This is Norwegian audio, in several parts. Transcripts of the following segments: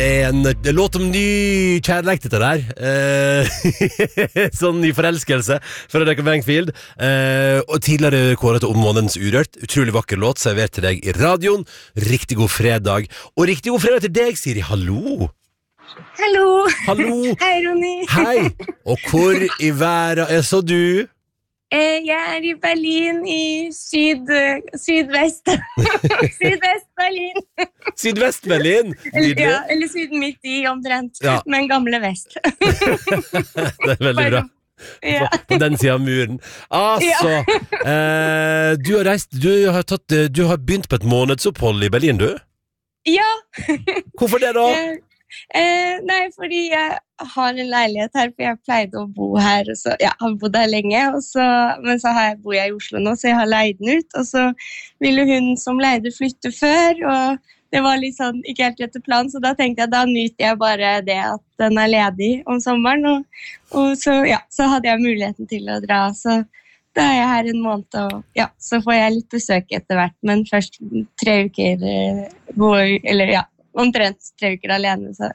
En låt om ny kjærleik dette der Sånn ny forelskelse fra Rebecca Bankfield Og tidligere kåret om månedens Urørt. Utrolig vakker låt, servert til deg i radioen. Riktig god fredag. Og riktig god fredag til deg, Siri. Hallo. Hallo. Hei, Ronny. Hei. Og hvor i verden er så du? Jeg i Berlin i sydvest Berlin. Sydvest-Berlin? Ja, eller syd midt i omtrent, ja. Men gamle vest. Det veldig bra. Ja. På den siden av muren. Altså, du har reist, du har begynt på et månedsopphold i Berlin, du? Ja. Hvorfor det da? Nei, fordi jeg har en leilighet her, for jeg pleide å bo her, og så, har bodd her lenge, men så bor jeg i Oslo nå, så jeg har leid den ut, og så ville hun som leide flytte før, og det var litt sånn, ikke helt etter plan, så da tenkte jeg, da nyter jeg bare det at den er ledig om sommeren, og så hadde jeg muligheten til å dra, så da er jeg her en måned, og så får jeg litt besøk etter hvert, men først 3 uker, omtrent 3 uker alene, så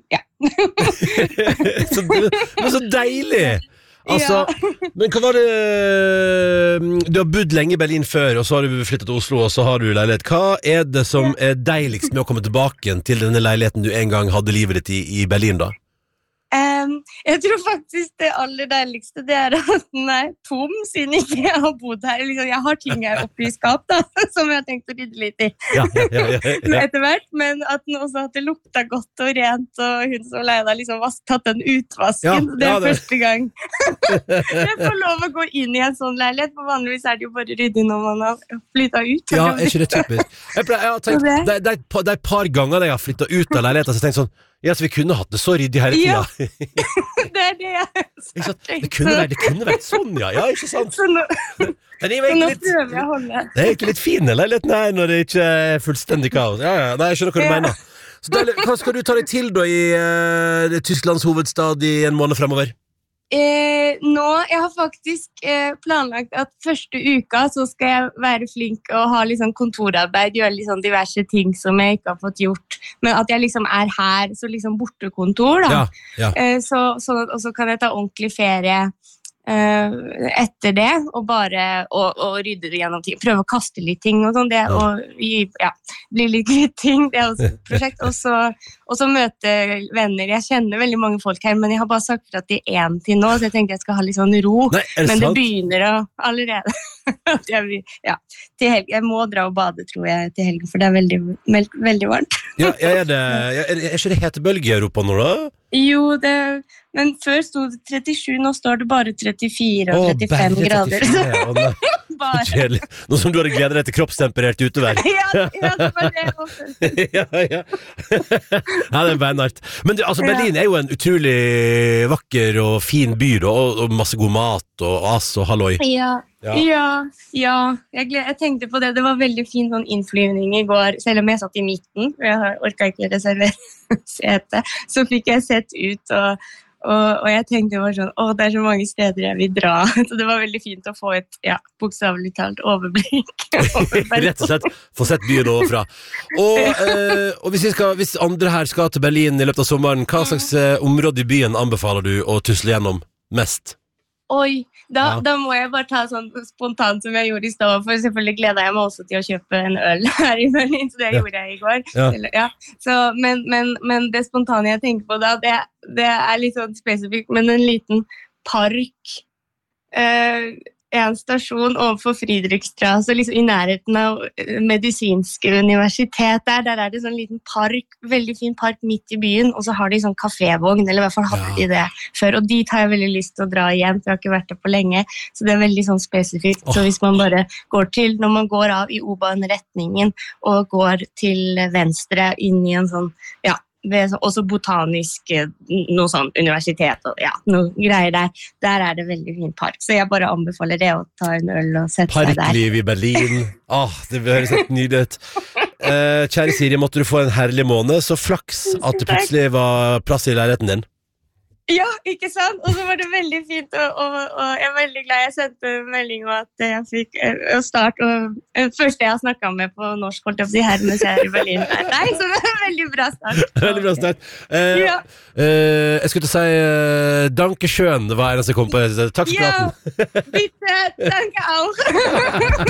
Men så deilig! Altså, men hva var det du har bodd lenge i Berlin før, og så har du flyttet til Oslo, og så har du leilighet. Hva er det som er deiligst med å komme tilbake til denne leiligheten du en gang hadde livet ditt i Berlin da? Jeg tror faktisk det aller deiligste det er at den er tom siden ikke jeg har bodd her. Jeg har ting her oppe i skap da, som jeg har tenkt å rydde litt i etter hvert, men at den også hadde lukta godt og rent, og hun som leide tatt den utvasken. Det er første gang jeg får lov å gå inn i en sånn leilighet, for vanligvis er det jo bare ryddig når man har flyttet ut. Ja, er ikke det typisk? Jeg har tenkt, det er et par ganger jeg har flyttet ut av leiligheten, så jeg tenkte sånn, så vi kunne hatt det så ryddig hele tiden. Ja, det er det jeg sa. Det kunne vært sånn, ja, ikke sant? Så nå prøver jeg å holde. Det er egentlig litt fin leiligheten her, når det ikke er fullstendig kaos. Nei, jeg skjønner hva du mener. Så hva skal du ta deg til da i Tysklands hovedstad i en måned fremover? Jeg har faktisk planlagt at første uka så skal jeg være flink og ha kontorarbeid, gjøre diverse ting som jeg ikke har fått gjort, men at jeg er her, så bortekontor da. Og så kan jeg ta ordentlig ferie etter det, og bare og rydde det gjennom ting, prøve å kaste litt ting og sånn, bli litt kvitt ting, det er også et prosjekt, og så møte venner. Jeg kjenner veldig mange folk her, men jeg har bare sagt fra til 1 til nå, så jeg tenkte jeg skal ha litt sånn ro. Nei, men sant? det begynner allerede at til helgen, jeg må dra og bade, tror jeg, til helgen, for det er veldig, veldig varmt. Er ikke det hetebølge i Europa nå da? Jo, men før stod det 37, nå står det bare 34 og 35 grader. Nå som du hadde gledet deg til kroppstemperert utevær. Ja, det var det også. Ja, det er beinart. Men Berlin er jo en utrolig vakker og fin by, og masse god mat og og halloi. Jeg tenkte på det var veldig fin sånn innflyvning i går, selv om jeg satt i midten, for jeg orket ikke reservere sete, så fikk jeg sett ut, og jeg tenkte det var sånn, det er så mange steder jeg vil dra, så det var veldig fint å få et, bokstavelig talt overblikk. Rett og slett, få sett byen overfra. Og hvis andre her skal til Berlin i løpet av sommeren, hva slags område i byen anbefaler du å tusle gjennom mest? Oi, da må jeg bare ta sånn spontant som jeg gjorde i stedet, for selvfølgelig gleder jeg meg også til å kjøpe en øl her i Berlin, så det gjorde jeg i går. Så, men det spontane jeg tenker på da, det er litt sånn spesifikt, men en liten park, en stasjon overfor Friedrichstraße, så i nærheten av medisinske universitet der er det sånn liten park, veldig fin park midt i byen, og så har de sånn kafévogn, eller i hvert fall hadde de det før, og dit har jeg veldig lyst til å dra igjen, for jeg har ikke vært der på lenge, så det er veldig sånn spesifikt, så hvis man bare går til, når man går av i O-Bahn-retningen, og går til venstre inn i en sånn, det er også botanisk noe sånn universitet og noe greier der er det veldig fin park, så jeg bare anbefaler det å ta en øl og sette seg der. Parkliv i Berlin, det høres helt nydelig ut. Kjære Siri, måtte du få en herlig måned, så flaks at det plutselig var plass i leiligheten din. Ja, ikke sant? Og så var det veldig fint, og jeg er veldig glad jeg sendte melding om at jeg fikk start, og første jeg har snakket med på norsk, holdt jeg på å si her mens jeg i Berlin. Nei, så det var en veldig bra start. Veldig bra start. Jeg skulle til å si Danke schön, det var en som kom på. Takk skal du ha. Ja, bitte, danke auch.